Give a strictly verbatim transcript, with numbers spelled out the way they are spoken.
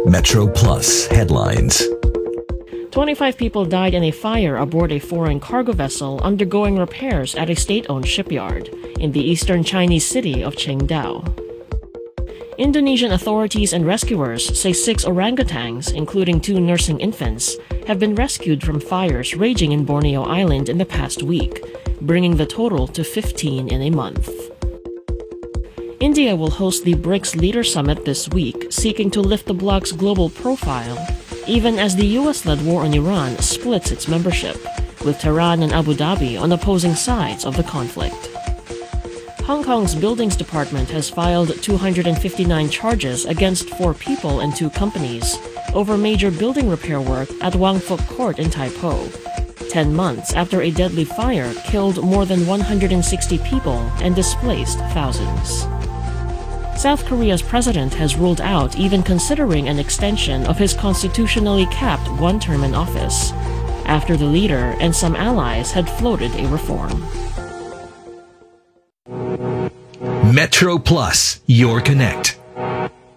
Metro Plus headlines. twenty-five people died in a fire aboard a foreign cargo vessel undergoing repairs at a state-owned shipyard in the eastern Chinese city of Qingdao. Indonesian authorities and rescuers say six orangutans, including two nursing infants, have been rescued from fires raging in Borneo Island in the past week, bringing the total to fifteen in a month. India will host the BRICS Leader Summit this week, seeking to lift the bloc's global profile, even as the U S-led war on Iran splits its membership, with Tehran and Abu Dhabi on opposing sides of the conflict. Hong Kong's Buildings Department has filed two hundred fifty-nine charges against four people and two companies over major building repair work at Wang Fuk Court in Tai Po, ten months after a deadly fire killed more than one hundred sixty people and displaced thousands. South Korea's president has ruled out even considering an extension of his constitutionally capped one term in office, after the leader and some allies had floated a reform. Metro Plus, your connect.